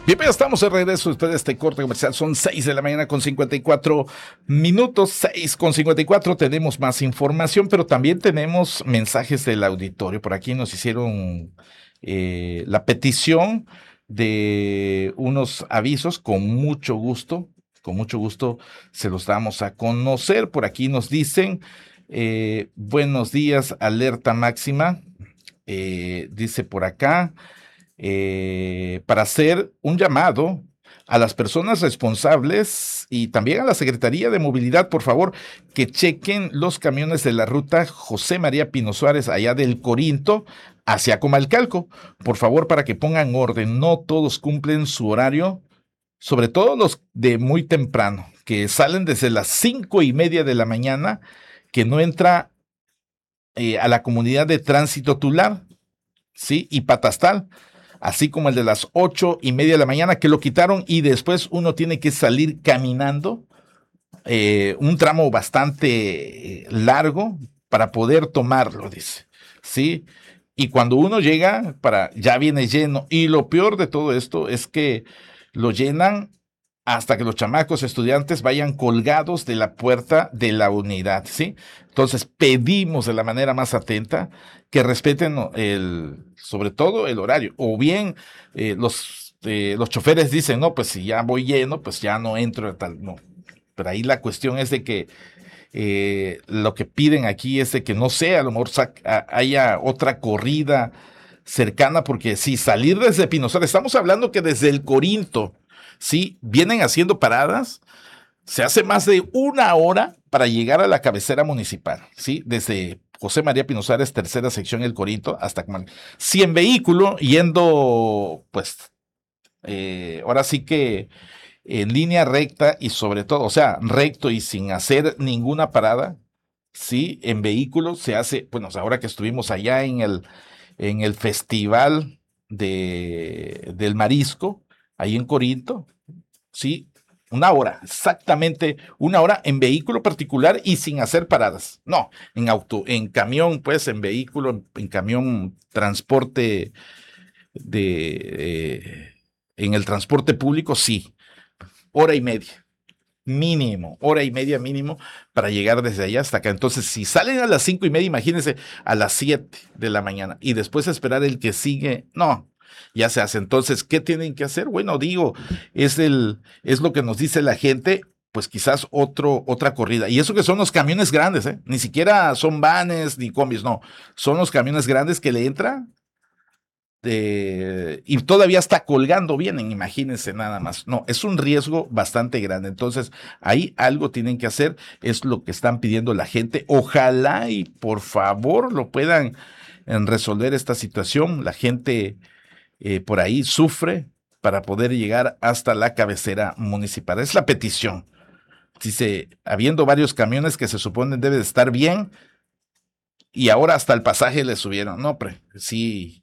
Bien, pues ya estamos de regreso después de este corte comercial. Son 6 de la mañana con 54 minutos. 6 con 54. Tenemos más información, pero también tenemos mensajes del auditorio. Por aquí nos hicieron la petición de unos avisos. Con mucho gusto se los damos a conocer. Por aquí nos dicen, buenos días, alerta máxima. Dice por acá para hacer un llamado a las personas responsables y también a la Secretaría de Movilidad, por favor, que chequen los camiones de la ruta José María Pino Suárez, allá del Corinto, hacia Comalcalco. Por favor, para que pongan orden, no todos cumplen su horario, sobre todo los de muy temprano, que salen desde las 5:30 de la mañana, que no entra a la comunidad de tránsito Tular, ¿sí? Y Patastal, así como el de las 8:30 de la mañana, que lo quitaron y después uno tiene que salir caminando un tramo bastante largo para poder tomarlo, dice, ¿sí? Y cuando uno llega, ya viene lleno. Y lo peor de todo esto es que lo llenan hasta que los chamacos estudiantes vayan colgados de la puerta de la unidad, ¿sí? Entonces pedimos de la manera más atenta que respeten sobre todo el horario, o bien los choferes dicen, no, pues si ya voy lleno, pues ya no entro, tal, no. Pero ahí la cuestión es de que lo que piden aquí es de que no sé, a lo mejor haya otra corrida cercana, porque si salir desde Pinosar, estamos hablando que desde el Corinto, sí, vienen haciendo paradas, se hace más de una hora para llegar a la cabecera municipal, sí, desde José María Pino Suárez, tercera sección El Corinto, hasta si en vehículo, yendo, pues, ahora sí que en línea recta y sobre todo, o sea, recto y sin hacer ninguna parada, sí, en vehículo se hace, bueno, ahora que estuvimos allá en el festival del marisco, ahí en Corinto, sí, una hora, exactamente una hora en vehículo particular y sin hacer paradas. No, en auto, en camión, pues, en vehículo, en camión, transporte en el transporte público, sí, hora y media mínimo, hora y media mínimo para llegar desde allá hasta acá. Entonces, si salen a las 5:30, imagínense a las 7 de la mañana y después esperar el que sigue, no, ya se hace. Entonces, ¿qué tienen que hacer? Bueno, digo, es lo que nos dice la gente, pues quizás otra corrida. Y eso que son los camiones grandes, ¿eh? Ni siquiera son vanes ni combis, no. Son los camiones grandes que le entran y todavía está colgando bien, imagínense nada más. No, es un riesgo bastante grande. Entonces, ahí algo tienen que hacer, es lo que están pidiendo la gente. Ojalá y por favor lo puedan resolver esta situación. La gente por ahí sufre para poder llegar hasta la cabecera municipal. Es la petición. Dice, habiendo varios camiones que se suponen debe de estar bien y ahora hasta el pasaje le subieron. No, sí.